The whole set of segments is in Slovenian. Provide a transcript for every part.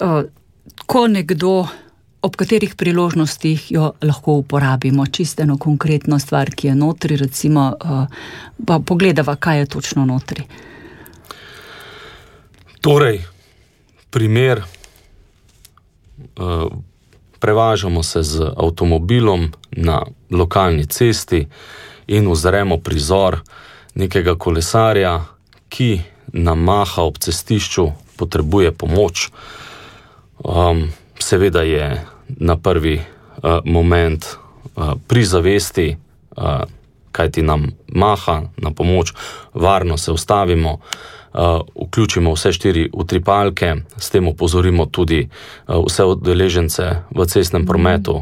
ko nekdo, ob katerih priložnostih jo lahko uporabimo, čisteno konkretno stvar, ki je notri, recimo, pa pogledava, kaj je točno notri. Torej, primer, prevažamo se z avtomobilom na lokalni cesti in uzremo prizor nekega kolesarja, ki nam maha ob cestišču, potrebuje pomoč. Seveda je na prvi moment pri zavesti, kaj ti nam maha na pomoč, varno se ustavimo, vključimo vse 4 utripalke, s tem opozorimo tudi vse udeležence v cestnem prometu,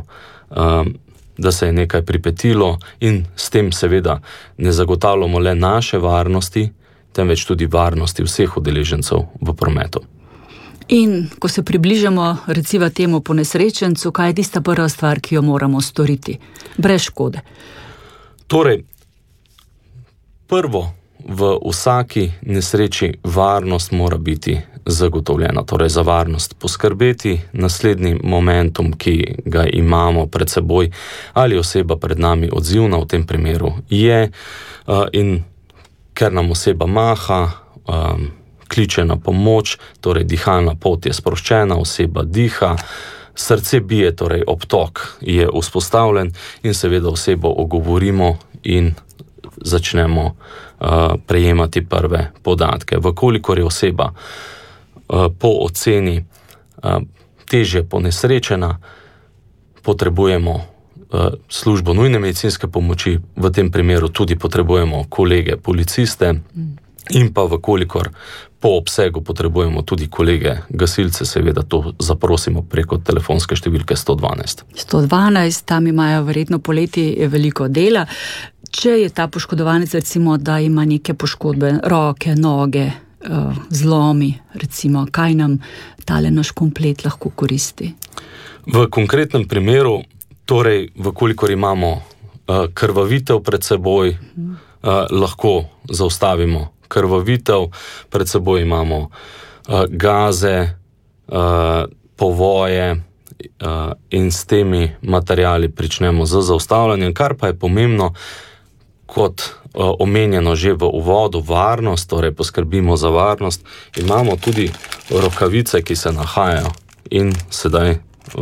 da se je nekaj pripetilo in s tem seveda ne zagotavljamo le naše varnosti, temveč tudi varnosti vseh udeležencev v prometu. In ko se približamo recimo temu ponesrečencu, kaj je tista prva stvar, ki jo moramo storiti, brez škode? Torej, prvo, v vsaki nesreči varnost mora biti zagotovljena, torej za varnost poskrbeti, naslednji momentum, ki ga imamo pred seboj, ali oseba pred nami odzivna v tem primeru je, in ker nam oseba maha, kliče na pomoč, torej dihalna pot je sproščena, oseba diha, srce bije, torej obtok je vzpostavljen in seveda osebo ogovorimo in začnemo prejemati prve podatke. Vkolikor je oseba po oceni težje ponesrečena, potrebujemo službo nujne medicinske pomoči, v tem primeru tudi potrebujemo kolege policiste in pa vkolikor po obsegu potrebujemo tudi kolege gasilce, seveda to zaprosimo preko telefonske številke 112. 112, tam imajo verjetno poleti veliko dela. Če je ta poškodovanec, recimo, da ima neke poškodbe, roke, noge, zlomi, recimo, kaj nam tale naš komplet lahko koristi? V konkretnem primeru, torej, vkolikor imamo krvavitev pred seboj, lahko zaustavimo krvavitev, pred seboj imamo gaze, povoje in s temi materiali pričnemo z zaustavljanjem, kar pa je pomembno, kot omenjeno že v uvodu, varnost, torej poskrbimo za varnost, imamo tudi rokavice, ki se nahajajo in sedaj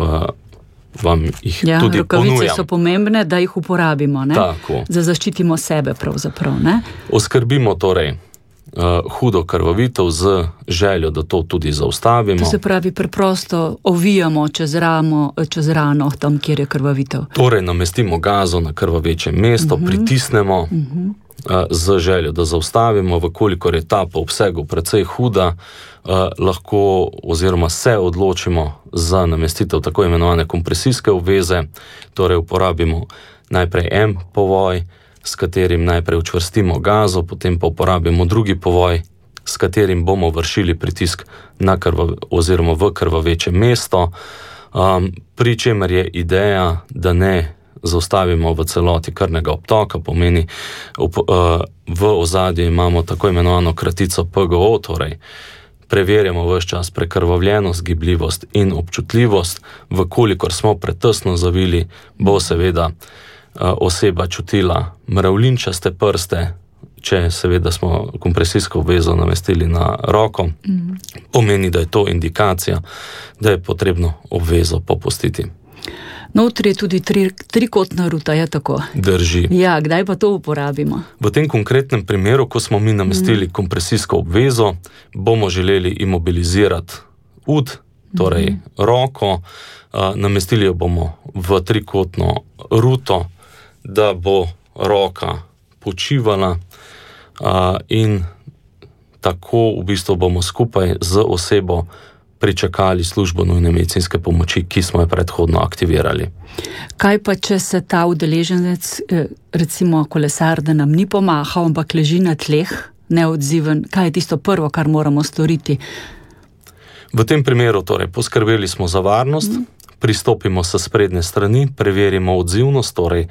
vam jih tudi ponujam. Rokavice so pomembne, da jih uporabimo, ne? Tako. Da zaščitimo sebe pravzaprav, ne? Oskrbimo torej hudo krvavitev z željo, da to tudi zaustavimo. To se pravi, preprosto ovijamo čez rano, tam, kjer je krvavitev. Torej, namestimo gazo na krvaveče mesto, pritisnemo z željo, da zaustavimo, vkolikor je ta po obsegu precej huda, lahko oziroma se odločimo za namestitev tako imenovane kompresijske obveze, torej uporabimo najprej en povoj, s katerim najprej učvrstimo gazo, potem pa uporabimo drugi povoj, s katerim bomo vršili pritisk na oziroma v krvaveče mesto, pri čemer je ideja, da ne zaustavimo v celoti krvnega obtoka, pomeni v ozadju imamo tako imenovano kratico PGO, torej preverjamo ves čas prekrvavljenost, gibljivost in občutljivost, vkolikor smo pretesno zavili, bo seveda oseba čutila mravljinčaste prste, če seveda smo kompresijsko obvezo namestili na roko, pomeni, da je to indikacija, da je potrebno obvezo popustiti. Notri je tudi trikotna ruta, je tako? Drži. Ja, kdaj pa to uporabimo? V tem konkretnem primeru, ko smo mi namestili kompresijsko obvezo, bomo želeli imobilizirati ud, torej roko, namestili jo bomo v trikotno ruto, da bo roka počivala in tako v bistvu bomo skupaj z osebo pričakali službo nujne medicinske pomoči, ki smo jo predhodno aktivirali. Kaj pa, če se ta udeleženec, recimo kolesar, da nam ni pomahal, ampak leži na tleh, neodziven, kaj je tisto prvo, kar moramo storiti? V tem primeru torej poskrbeli smo za varnost, pristopimo s sprednje strani, preverimo odzivnost, torej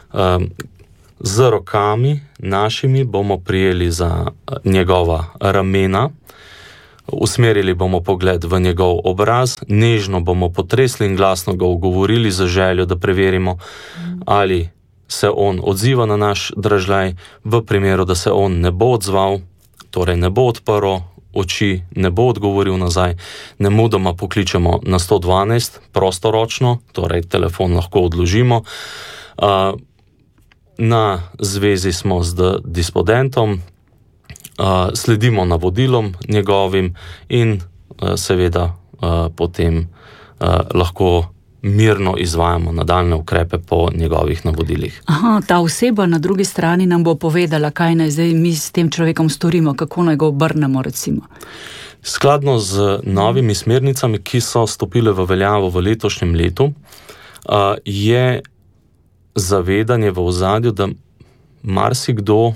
z rokami našimi bomo prijeli za njegova ramena, Usmerili bomo pogled v njegov obraz, nežno bomo potresli in glasno ga ogovorili za željo, da preverimo, ali se on odziva na naš dražljaj. V primeru, da se on ne bo odzval, torej ne bo odprl oči, ne bo odgovoril nazaj, nemudoma pokličemo na 112 prostoročno, torej telefon lahko odložimo. Na zvezi smo z dispodentom, sledimo navodilom njegovim in seveda potem lahko mirno izvajamo nadaljne ukrepe po njegovih navodilih. Aha, ta oseba na drugi strani nam bo povedala, kaj naj zdaj mi s tem človekom storimo, kako naj ga obrnemo, recimo. Skladno z novimi smernicami, ki so stopile v veljavo v letošnjem letu, je zavedanje v ozadju, da marsikdo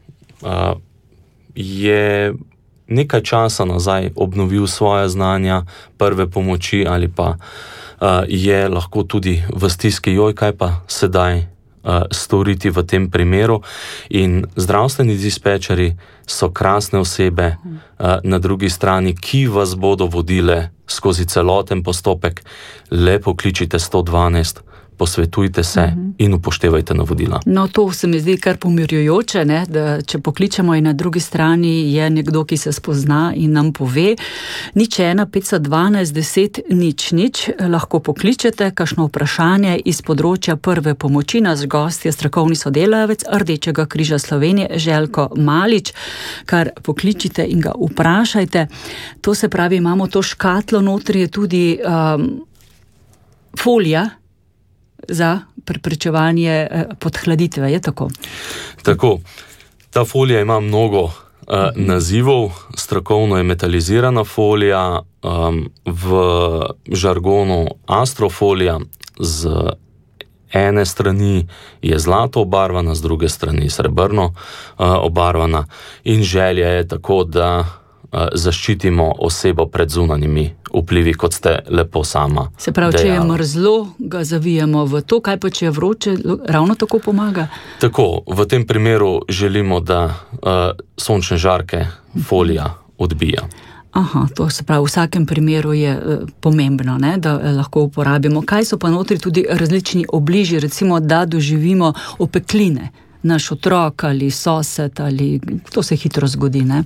je nekaj časa nazaj obnovil svoje znanja, prve pomoči ali pa je lahko tudi v stiski, kaj pa sedaj storiti v tem primeru. In zdravstveni dispečeri so krasne osebe na drugi strani, ki vas bodo vodile skozi celoten postopek. Le pokličite 112, posvetujte se in upoštevajte navodila. No, to se mi zdi kar pomirjujoče, ne? Da če pokličemo in na drugi strani je nekdo, ki se spozna in nam pove, 01 512 10 00, lahko pokličete, kakšno vprašanje iz področja prve pomoči. Naš gost je strokovni sodelavec Rdečega križa Slovenije, Željko Malič, kar pokličite in ga vprašajte. To se pravi, imamo to škatlo, notri je tudi folija za preprečevanje podhladitve, je tako? Tako. Ta folija ima mnogo nazivov. Strokovno je metalizirana folija, v žargonu astrofolija, z ene strani je zlato obarvana, z druge strani srebrno obarvana, in želja je tako, da zaščitimo osebo pred zunanjimi vplivi, kot ste lepo sama. Se pravi, če je mrzlo, ga zavijemo v to, kaj pa če je vroče, ravno tako pomaga? Tako, v tem primeru želimo, da sončne žarke folija odbija. Aha, to se pravi, v vsakem primeru je pomembno, ne, da lahko uporabimo. Kaj so pa notri tudi različni obliži, recimo, da doživimo opekline? Naš otrok ali sosed, ali to se hitro zgodi, ne?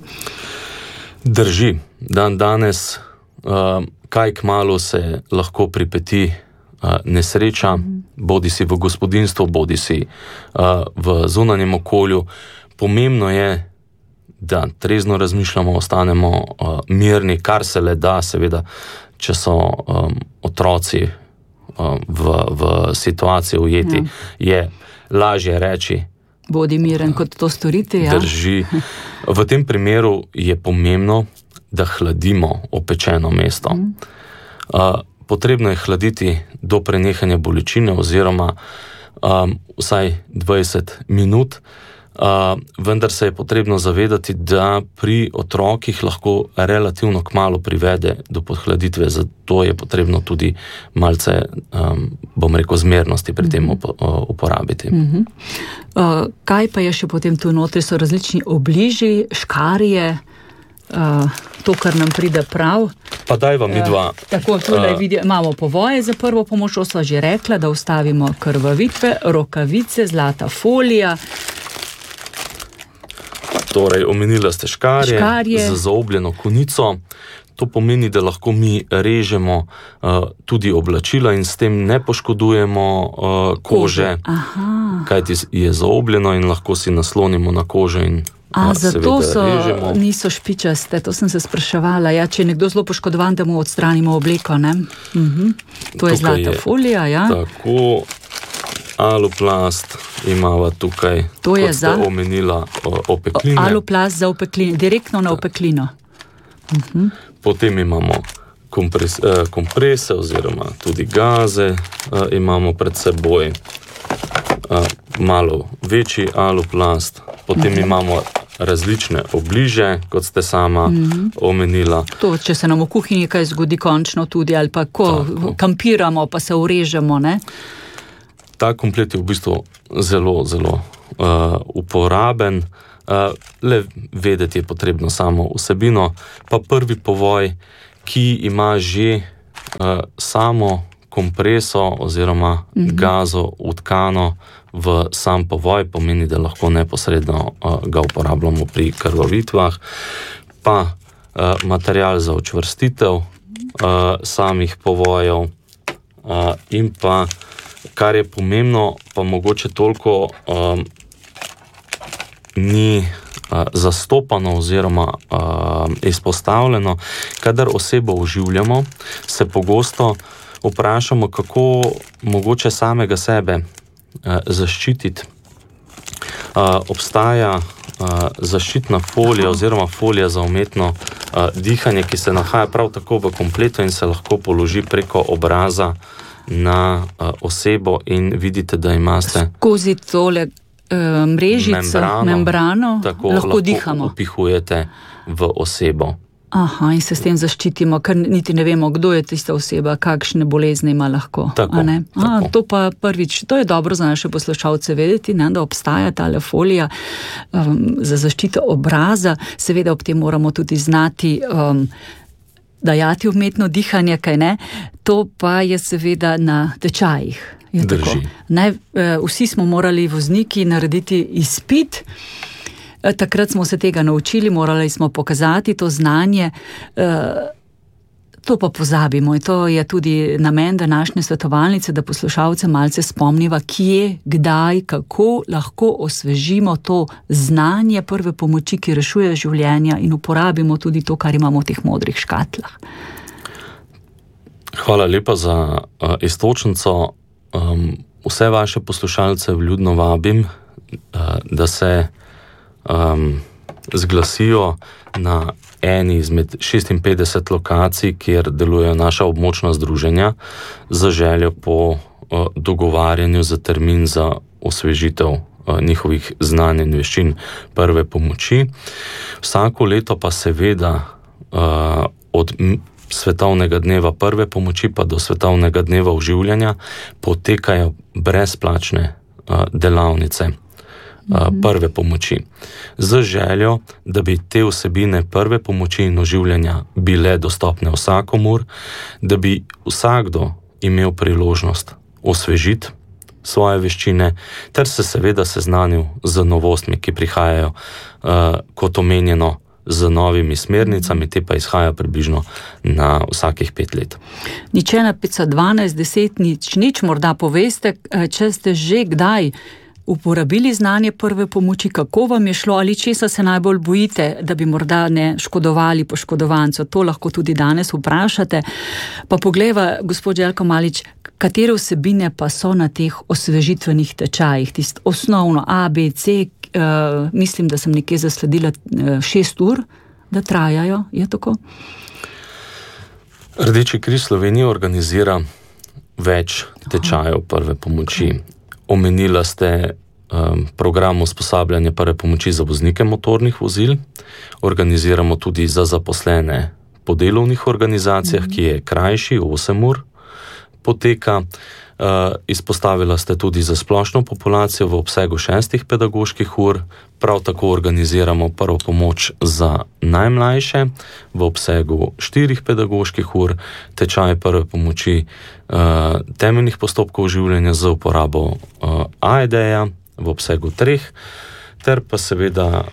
Drži. Danes kaj kmalu se lahko pripeti nesreča, bodi si v gospodinstvu, bodi si v zunanjem okolju. Pomembno je, da trezno razmišljamo, ostanemo mirni, kar se le da, seveda, če so otroci v situaciji ujeti, je lažje reči, bodi miren, kot to storiti, ja. Drži. V tem primeru je pomembno, da hladimo opečeno mesto. Potrebno je hladiti do prenehanja bolečine oziroma vsaj 20 minut, vendar se je potrebno zavedati, da pri otrokih lahko relativno kmalu privede do podhladitve, zato je potrebno tudi malce, bom rekel, zmernosti pri tem uporabiti. Kaj pa je še potem tu notri? So različni obliži, škarje, to, kar nam pride prav. Pa dajva mi dva. Tako, tudi imamo povoje za prvo pomoč, sva že rekla, da ustavimo krvavitve, rokavice, zlata folija. Torej, omenila ste škarje z zaobljeno konico. To pomeni, da lahko mi režemo tudi oblačila in s tem ne poškodujemo kože, kajti je zaobljeno in lahko si naslonimo na kožo in zato režemo. Niso špičaste, to sem se spraševala. Ja, če je nekdo zelo poškodovan, da mu odstranimo obleko, ne? To je zlata folija, ja. Tako, aluplast imava tukaj, to kot ste omenila, opekline. Aluplast za opekline, direktno na opeklino. Potem imamo komprese oziroma tudi gaze, imamo pred seboj malo večji aluplast, potem imamo različne obliže, kot ste sama omenila. To, če se nam v kuhinji kaj zgodi končno tudi, ali pa ko kampiramo, pa se urežemo, ne? Ta komplet je v bistvu zelo, zelo uporaben. le vedeti je potrebno samo vsebino. Pa prvi povoj, ki ima že samo kompreso oziroma gazo utkano v sam povoj, pomeni, da lahko neposredno ga uporabljamo pri krvavitvah, pa material za učvrstitev samih povojev in pa, kar je pomembno, pa mogoče toliko ni zastopano oziroma izpostavljeno, kadar osebo oživljamo, se pogosto vprašamo, kako mogoče samega sebe zaščititi. Obstaja zaščitna folija oziroma folija za umetno dihanje, ki se nahaja prav tako v kompletu in se lahko položi preko obraza na osebo in vidite, da imate skozi tole mrežico, membrano, lahko dihamo. Upihujete v osebo. Aha, in se s tem zaščitimo, ker niti ne vemo, kdo je tista oseba, kakšne bolezni ima lahko. Tako. To pa prvič, to je dobro za naše poslušalce vedeti, ne, da obstaja tale folija za zaščito obraza. Seveda ob tem moramo tudi znati dajati umetno dihanje, kaj ne. To pa je seveda na tečajih. Drži. Vsi smo morali vozniki narediti izpit. Takrat smo se tega naučili, morali smo pokazati to znanje, to pa pozabimo in to je tudi namen današnje svetovalnice, da poslušalce malce spomniva, kje, kdaj, kako lahko osvežimo to znanje prve pomoči, ki rešuje življenja in uporabimo tudi to, kar imamo v teh modrih škatlah. Hvala lepa za iztočnico. Vse vaše poslušalce vljudno vabim, da se zglasijo na eni izmed 56 lokacij, kjer delujejo naša območna združenja, za željo po dogovarjanju za termin za osvežitev njihovih znanj in veščin prve pomoči. Vsako leto pa seveda od svetovnega dneva prve pomoči pa do svetovnega dneva oživljanja potekajo brezplačne delavnice prve pomoči. Z željo, da bi te vsebine prve pomoči in oživljanja bile dostopne vsakomur, da bi vsakdo imel priložnost osvežiti svoje veščine, ter se seveda seznanil z novostmi, ki prihajajo, kot omenjeno, z novimi smernicami, te pa izhajajo približno na vsakih 5 let. Nič 1, 5, 12, 10, nič, morda poveste, če ste že kdaj uporabili znanje prve pomoči, kako vam je šlo, ali česa se najbolj bojite, da bi morda ne škodovali poškodovancu. To lahko tudi danes vprašate. Pa poglejva, gospod Željko Malič, katere vsebine pa so na teh osvežitvenih tečajih, tisto osnovno A, B, C, mislim, da sem nekje zasledila 6 ur, da trajajo, je tako? Rdeči križ Slovenije organizira več tečajev prve pomoči. Omenila ste program usposabljanja prve pomoči za voznike motornih vozil. Organiziramo tudi za zaposlene po delovnih organizacijah, ki je krajši, 8 ur poteka. Izpostavila ste tudi za splošno populacijo v obsegu 6 pedagoških ur. Prav tako organiziramo prvo pomoč za najmlajše v obsegu 4 pedagoških ur, tečaj prve pomoči temeljnih postopkov življenja z uporabo AED-ja v obsegu 3, ter pa seveda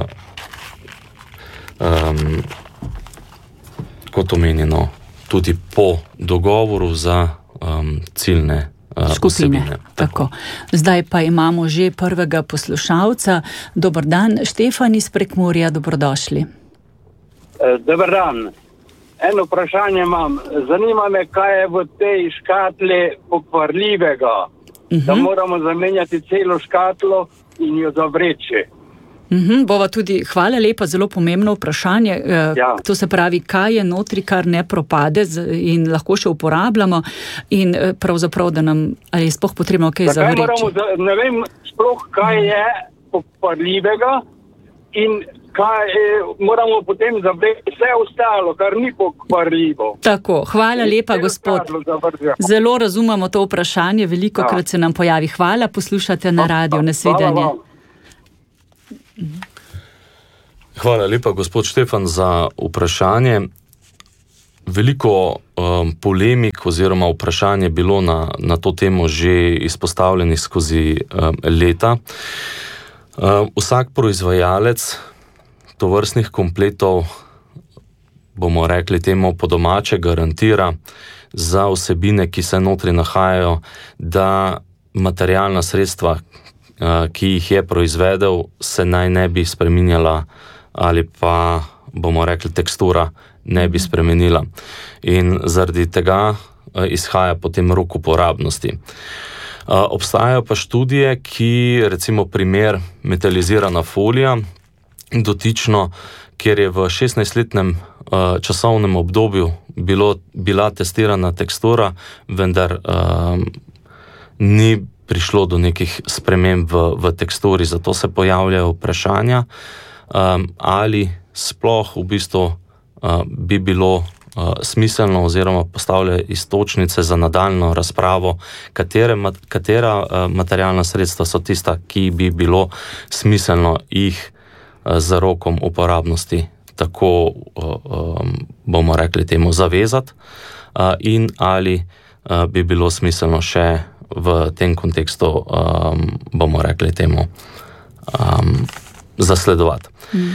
kot omenjeno tudi po dogovoru za ciljne skupine. Tako. Zdaj pa imamo že prvega poslušalca. Dober dan, Štefan iz Prekmurja, dobrodošli. Dober dan. Eno vprašanje imam. Zanima me, kaj je v tej škatli pokvarljivega, da moramo zamenjati celo škatlo in jo zavreči. Bova tudi, hvala lepa, zelo pomembno vprašanje. Ja. To se pravi, kaj je notri, kar ne propade in lahko še uporabljamo in pravzaprav, da nam ali je sploh potrebno kaj zavreči. Ne vem sploh, kaj je pokvarljivega in kaj moramo potem zavreči vse ostalo, kar ni pokvarljivo. Tako, hvala lepa, gospod. Zelo razumemo to vprašanje, veliko krat se nam pojavi. Hvala, poslušate na radiju. Nasvidenje. Hvala lepa, gospod Štefan, za vprašanje. Veliko polemik oziroma vprašanje je bilo na to temo že izpostavljeni skozi leta. Vsak proizvajalec tovrstnih kompletov, bomo rekli temu po domače, garantira za vsebine, ki se notri nahajajo, da materialna sredstva, ki jih je proizvedel, se naj ne bi spreminjala ali pa, bomo rekli, tekstura ne bi spremenila. In zaradi tega izhaja potem rok uporabnosti. Obstajajo pa študije, ki, recimo primer metalizirana folija, dotično, kjer je v 16-letnem časovnem obdobju bila testirana tekstura, vendar ni prišlo do nekih sprememb v teksturi, zato se pojavljajo vprašanja, ali sploh v bistvu bi bilo smiselno oziroma postavlja iztočnice za nadaljno razpravo, katera materialna sredstva so tista, ki bi bilo smiselno jih z rokom uporabnosti tako, bomo rekli temu, zavezati, in ali bi bilo smiselno še v tem kontekstu, bomo rekli temu, zasledovati.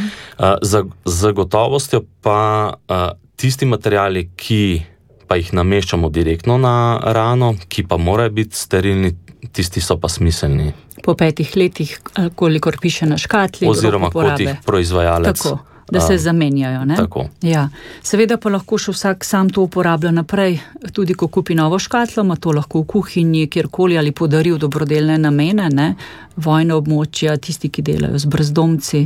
Z gotovostjo pa tisti materiali, ki pa jih nameščamo direktno na rano, ki pa morajo biti sterilni, tisti so pa smiselni. Po 5 letih, kolikor piše na škatli, oziroma kot jih proizvajalec. Tako, da se zamenjajo. Ne? Tako. Ja. Seveda pa lahko še vsak sam to uporablja naprej, tudi ko kupi novo škatlo, ima to lahko v kuhinji, kjerkoli, ali podari v dobrodelne namene, ne? Vojna območja, tisti, ki delajo z brezdomci.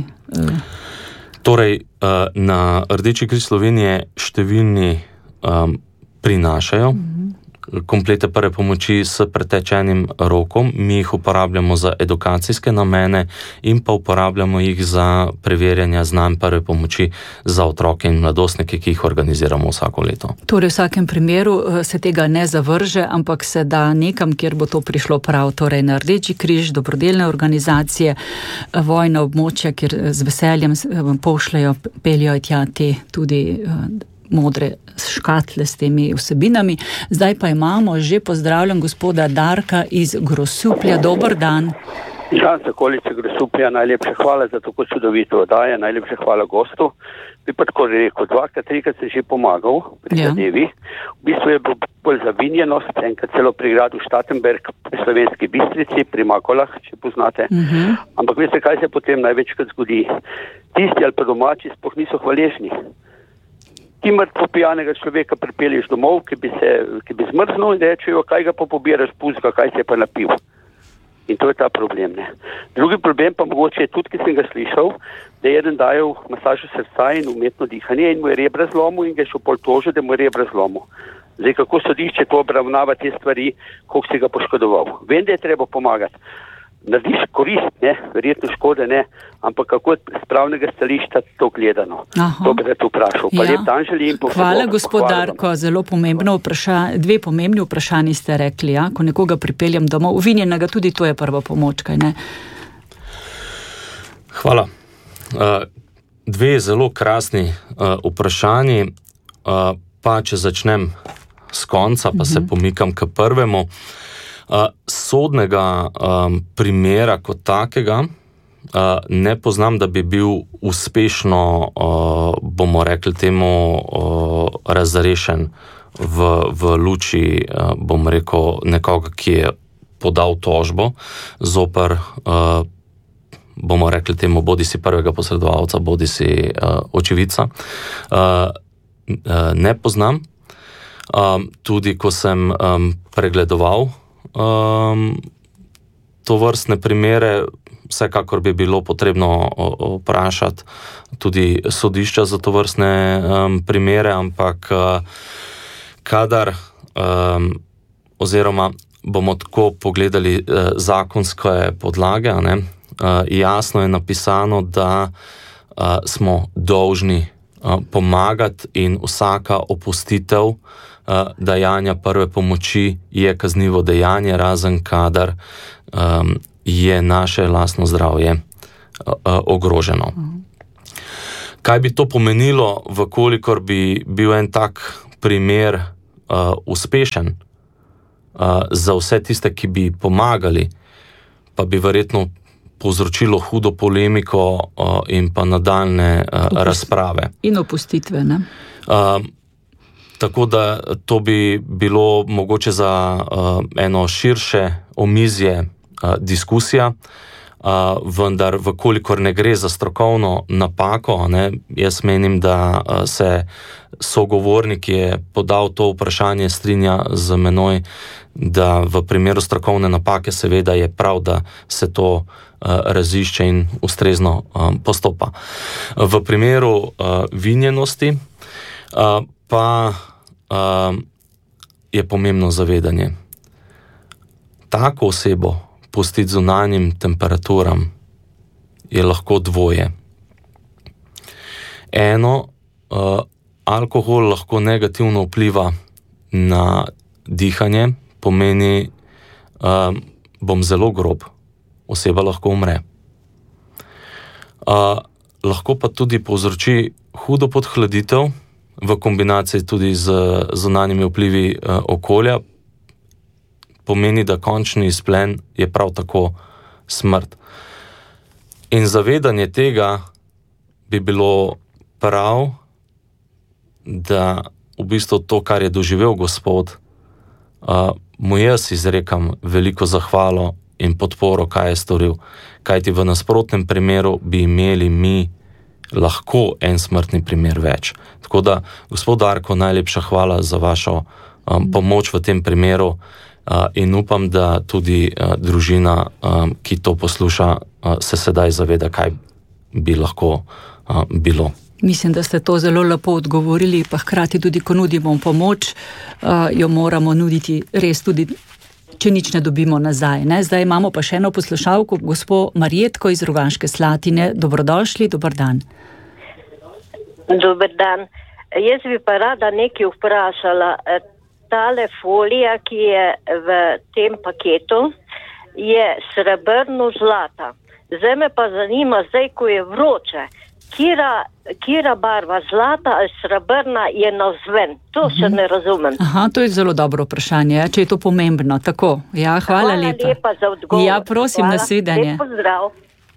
Torej, na Rdeči križ Slovenije številni prinašajo komplete prve pomoči s pretečenim rokom. Mi jih uporabljamo za edukacijske namene in pa uporabljamo jih za preverjanje znanj prve pomoči za otroke in mladostnike, ki jih organiziramo vsako leto. Torej, v vsakem primeru se tega ne zavrže, ampak se da nekam, kjer bo to prišlo prav, torej na Rdeči križ, dobrodelne organizacije, vojna območja, kjer z veseljem pošljajo, peljajo tja te tudi modre škatle s temi vsebinami. Zdaj pa imamo že, pozdravljam gospoda Darka iz Grosuplja. Dober dan. Ja, za okolice Grosuplja najlepša hvala za tako čudovito oddaje, najlepša hvala gostu. Bi pa tako rekel, 2-krat, 3-krat se že pomagal pri zadevi. V bistvu je bolj zavinjenost, enkrat celo pri gradu Štatenberg, pri Slovenski Bistrici, pri Makolah, če poznate. Ampak veste, kaj se potem največkrat zgodi? Tisti ali pa domači sploh niso hvaležni. Ti mrtvo pijanega človeka pripelješ domov, ki bi zmrznil, in rečejo, kaj ga pa pobiraš puzga, kaj se je pa napil. In to je ta problem, ne. Drugi problem pa mogoče je tudi, ki sem ga slišal, da je eden dajal masažo srca in umetno dihanje in mu je rebra zlomil in ga je šel pol tožil, da mu je rebra zlomil. Zdaj, kako sodišče to obravnava te stvari, koliko si ga poškodoval. Vem, da je treba pomagati. Narediš korist, ne, verjetno škode ne, ampak kako z pravnega stališča to gledano. To bi rad vprašal. Pa lep dan želim. Hvala, gospod Darko, zelo pomembno vprašanje. 2 pomembni vprašanji ste rekli, ja? Ko nekoga pripeljem domov, uvinjenega, tudi to je prva pomoč, kaj ne? Hvala. 2 zelo krasni vprašanji, pa če začnem s konca, pa se pomikam k prvemu. Sodnega primera kot takega ne poznam, da bi bil uspešno, bomo rekli temu, razrešen v luči, bom rekel, nekoga, ki je podal tožbo zoper, bomo rekli temu, bodisi prvega posredovalca, bodisi očividca. Ne poznam. Tudi ko sem pregledoval to vrstne primere, vsekakor bi bilo potrebno vprašati tudi sodišča za to vrstne primere, ampak kadar, oziroma bomo tako pogledali zakonske podlage, ne, jasno je napisano, da smo dolžni pomagati in vsaka opustitev dajanja prve pomoči je kaznivo dejanje, razen kadar je naše lastno zdravje ogroženo. Kaj bi to pomenilo, vkolikor bi bil en tak primer uspešen za vse tiste, ki bi pomagali, pa bi verjetno povzročilo hudo polemiko in pa nadaljne razprave. In opustitve, ne? Tako da to bi bilo mogoče za eno širše omizje diskusija, vendar vkolikor ne gre za strokovno napako, ne, jaz menim, da se sogovornik, ki je podal to vprašanje, strinja z menoj, da v primeru strokovne napake seveda je prav, da se to razišče in ustrezno postopa. V primeru vinjenosti pa je pomembno zavedanje. Tako osebo pustiti zunanjim temperaturam je lahko dvoje. Eno, alkohol lahko negativno vpliva na dihanje, pomeni, bom zelo grob, oseba lahko umre. Lahko pa tudi povzroči hudo podhladitev v kombinaciji tudi z zunanjimi vplivi okolja, pomeni, da končni izplen je prav tako smrt. In zavedanje tega bi bilo prav, da v bistvu to, kar je doživel gospod, mu jaz izrekam veliko zahvalo in podporo, kaj je storil. Kajti v nasprotnem primeru bi imeli mi lahko en smrtni primer več. Tako da, gospod Darko, najlepša hvala za vašo pomoč v tem primeru in upam, da tudi družina, ki to posluša, se sedaj zaveda, kaj bi lahko bilo. Mislim, da ste to zelo lepo odgovorili, pa hkrati tudi, ko nudimo pomoč, jo moramo nuditi res tudi, če nič ne dobimo nazaj. Ne? Zdaj imamo pa še eno poslušalko, gospo Marjetko iz Rogaške Slatine. Dobrodošli, dober dan. Dober dan. Jaz bi pa rada nekaj vprašala. Tale folija, ki je v tem paketu, je srebrno zlata. Zdaj me pa zanima, zdaj ko je vroče, kira barva, zlata ali srebrna, je navzven? To še ne razumem. Aha, to je zelo dobro vprašanje, če je to pomembno. Tako, ja, hvala lepa. Hvala lepa za odgovor. Ja, prosim, nasvidenje. Lep pozdrav.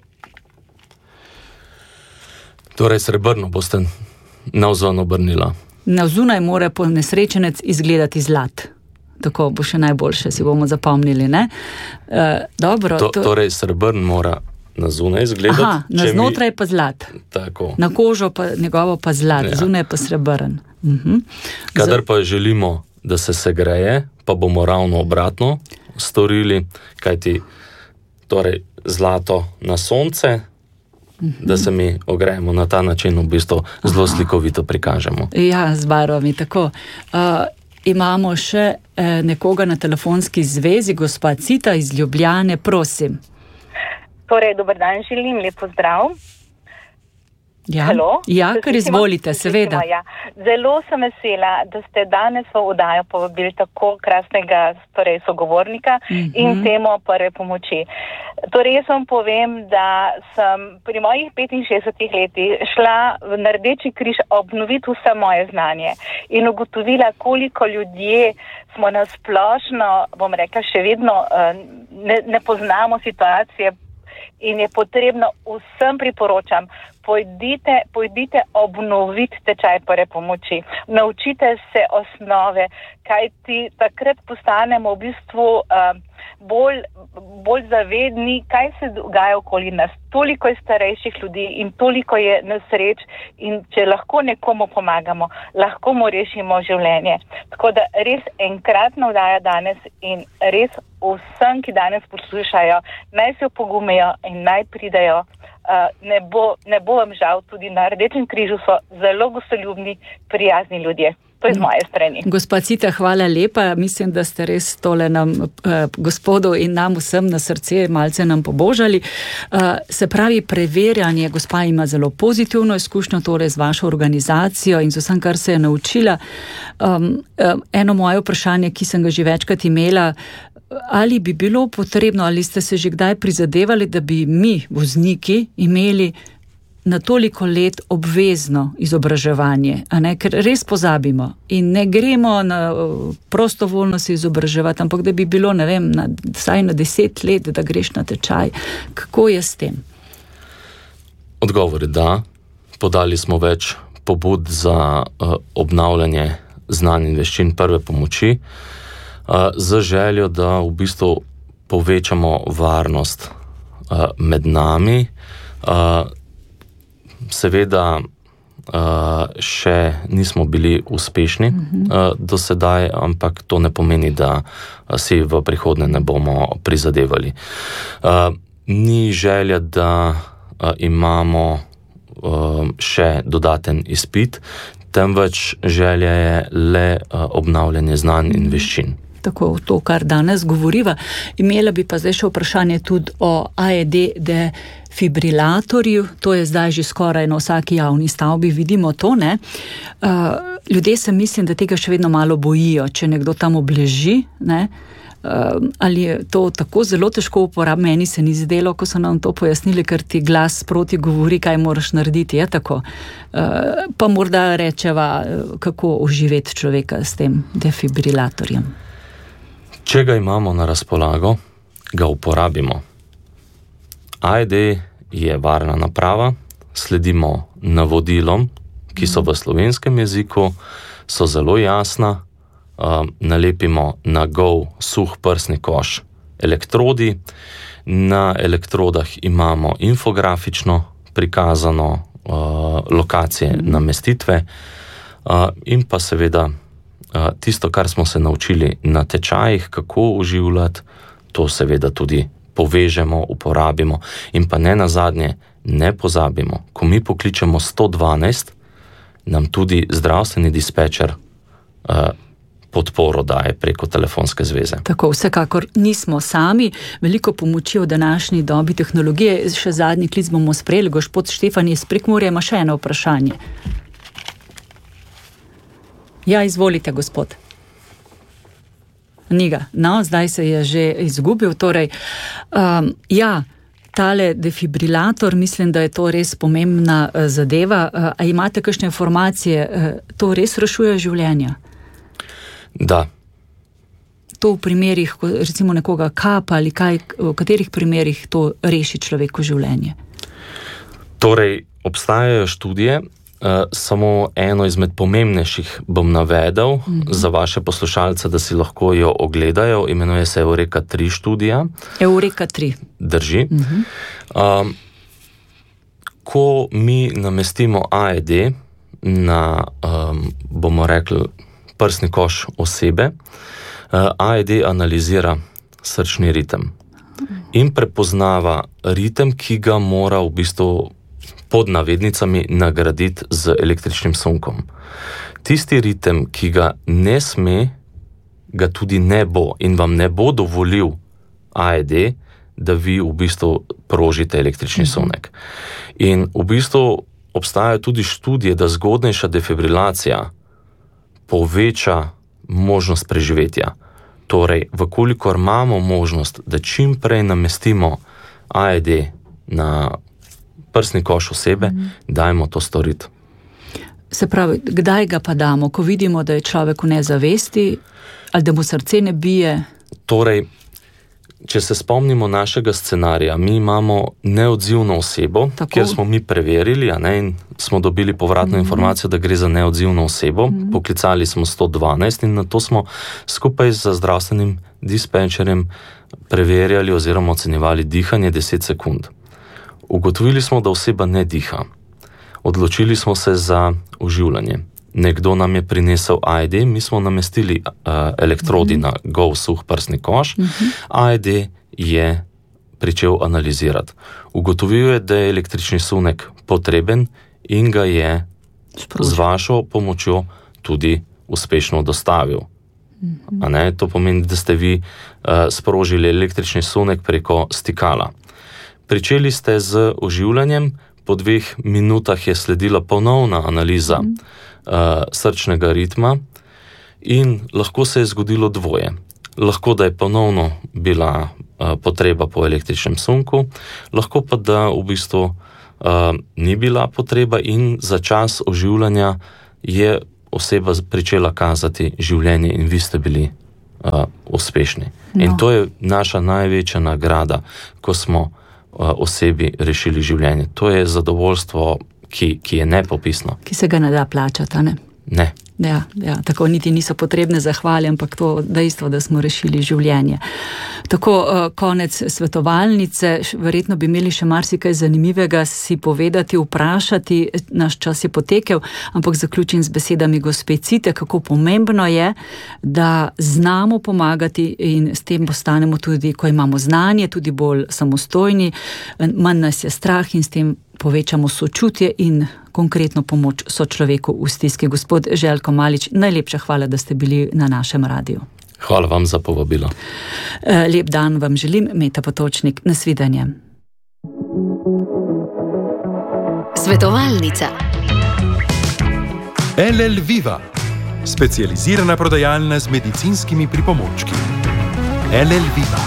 Torej, srebrno boste navzven obrnila. Navzunaj mora ponesrečenec izgledati zlat. Tako bo še najboljše, si bomo zapomnili, ne? Dobro. Torej, srebrn mora na zunaj izgledati. Aha, na znotraj pa zlat. Tako. Na kožo pa njegovo pa zlat, zunaj pa srebrn. Kadar pa želimo, da se segreje, pa bomo ravno obratno storili, kajti torej zlato na sonce, da se mi ogrejemo na ta način, v bistvu zelo slikovito prikažemo. Ja, z barvami, tako. Imamo še nekoga na telefonski zvezi, gospa Cita iz Ljubljane, prosim. Torej, dober dan želim, lep pozdrav. Ja, ja, kar izvolite, seveda. Ja. Zelo sem vesela, da ste danes v oddajo povabili tako krasnega sogovornika in temo prve pomoči. Torej, jaz vam povem, da sem pri mojih 65 letih šla na Rdeči križ obnoviti vse moje znanje in ugotovila, koliko ljudje smo na splošno, bom rekla, še vedno ne poznamo situacije in je potrebno, vsem priporočam, pojdite obnoviti tečaj prve pomoči. Naučite se osnove, kajti takrat postanemo v bistvu bolj zavedni, kaj se dogaja okoli nas. Toliko je starejših ljudi in toliko je nesreč in če lahko nekomu pomagamo, lahko mu rešimo življenje. Tako da res enkratna oddaja danes in res vsem, ki danes poslušajo, naj se opogumijo in naj pridejo. Ne bo vam žal, tudi na Rdečem križu so zelo gostoljubni, prijazni ljudje. To je z moje strani. Gospa Cita, hvala lepa. Mislim, da ste res tole nam, gospodu in nam vsem na srce malce nam pobožali. Se pravi, preverjanje, gospa ima zelo pozitivno izkušnjo, torej z vašo organizacijo in z vsem, kar se je naučila. Eno moje vprašanje, ki sem ga že večkrat imela, ali bi bilo potrebno, ali ste se že kdaj prizadevali, da bi mi, vozniki, imeli na toliko let obvezno izobraževanje, ker res pozabimo in ne gremo na prostovoljno se izobraževati, ampak da bi bilo, ne vem, vsaj na 10 let, da greš na tečaj. Kako je s tem? Odgovor je da. Podali smo več pobud za obnavljanje znanj in veščin prve pomoči, z željo, da v bistvu povečamo varnost med nami. Seveda še nismo bili uspešni do sedaj, ampak to ne pomeni, da si v prihodnje ne bomo prizadevali. Ni želja, da imamo še dodaten izpit, temveč želja je le obnavljanje znanj in veščin. Tako to, kar danes govoriva. Imela bi pa zdaj še vprašanje tudi o AED defibrilatorju. To je zdaj že skoraj na vsaki javni stavbi, vidimo to, ne? Ljudje se mislim, da tega še vedno malo bojijo, če nekdo tam obleži, ne? Ali je to tako zelo težko uporabiti? Meni se ni zdelo, ko so nam to pojasnili, ker ti glas sproti govori, kaj moraš narediti, je tako. Pa morda rečeva, kako oživeti človeka s tem defibrilatorjem. Če ga imamo na razpolago, ga uporabimo. AED je varna naprava, sledimo navodilom, ki so v slovenskem jeziku, so zelo jasna, nalepimo na suh prsni koš elektrodi, na elektrodah imamo infografično prikazano lokacije namestitve in pa seveda tisto, kar smo se naučili na tečajih, kako oživljati, to seveda tudi povežemo, uporabimo in pa ne nazadnje ne pozabimo. Ko mi pokličemo 112, nam tudi zdravstveni dispečer podporo daje preko telefonske zveze. Tako, vsekakor nismo sami. Veliko pomoči v današnji dobi tehnologije. Še zadnji klic bomo sprejeli. Gospod Štefan iz Prekmurja ima še eno vprašanje. Ja, izvolite, gospod. Njega. No, zdaj se je že izgubil. Torej, tale defibrilator, mislim, da je to res pomembna zadeva. A imate kakšne informacije? To res rešuje življenja? Da. To v primerih, recimo nekoga kapa ali kaj, v katerih primerih to reši človeku življenje? Torej, obstajajo študije, samo eno izmed pomembnejših bom navedel za vaše poslušalce, da si lahko jo ogledajo. Imenuje se Eureka 3 študija. Eureka 3. Drži. Ko mi namestimo AED na, bomo rekli, prsni koš osebe, AED analizira srčni ritem in prepoznava ritem, ki ga mora v bistvu pod navednicami nagraditi z električnim sunkom. Tisti ritem, ki ga ne sme, ga tudi ne bo in vam ne bo dovolil AED, da vi v bistvu prožite električni sunek. In v bistvu obstajajo tudi študije, da zgodnejša defibrilacija poveča možnost preživetja. Torej, vkolikor imamo možnost, da čim prej namestimo AED na prsni koš osebe, dajmo to storiti. Se pravi, kdaj ga pa damo? Ko vidimo, da je človek v nezavesti ali da mu srce ne bije? Torej, če se spomnimo našega scenarija, mi imamo neodzivno osebo, kjer smo mi preverili, in smo dobili povratno informacijo, da gre za neodzivno osebo. Poklicali smo 112 in nato smo skupaj z zdravstvenim dispečerjem preverjali oziroma ocenjevali dihanje 10 sekund. Ugotovili smo, da oseba ne diha. Odločili smo se za oživljanje. Nekdo nam je prinesel AED, mi smo namestili elektrodi na suh prsni koš, AED je pričel analizirati. Ugotovil je, da je električni sunek potreben in ga je z vašo pomočjo tudi uspešno dostavil. To pomeni, da ste vi sprožili električni sunek preko stikala. Pričeli ste z oživljanjem, po 2 minutah je sledila ponovna analiza srčnega ritma in lahko se je zgodilo dvoje. Lahko, da je ponovno bila potreba po električnem sunku, lahko pa, da v bistvu ni bila potreba in za čas oživljanja je oseba pričela kazati življenje in vi ste bili uspešni. No. In to je naša največja nagrada, ko smo osebi rešili življenje. To je zadovoljstvo, ki je nepopisno. Ki se ga ne da plačati, ne? Ne. Ja, tako niti niso potrebne zahvale, ampak to dejstvo, da smo rešili življenje. Tako, konec svetovalnice, verjetno bi imeli še marsikaj zanimivega si povedati, vprašati, naš čas je potekel, ampak zaključim z besedami gospe Cite, kako pomembno je, da znamo pomagati in s tem postanemo tudi, ko imamo znanje, tudi bolj samostojni, manj nas je strah in s tem povečamo sočutje in konkretno pomoč sočloveku v stiski. Gospod Željko Malič, najlepša hvala, da ste bili na našem radiju. Hvala vam za povabilo. Lep dan vam želim, Meta Potočnik, nasvidenje. Svetovalnica. LL Viva, specializirana prodajalna z medicinskimi pripomočki. LL Viva.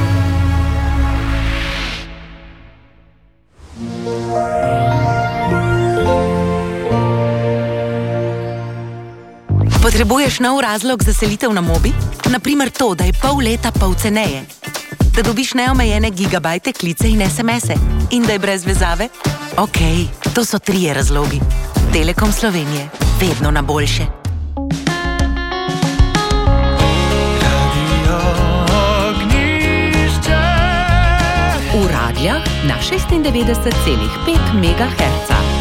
Potrebuješ nov razlog za selitev na Mobi? Naprimer to, da je pol leta pol ceneje. Da dobiš neomejene gigabajte, klice in SMS-e. In da je brez vezave? Okej, to so 3 razlogi. Telekom Slovenije. Vedno na boljše. V Radljah na 96,5 MHz.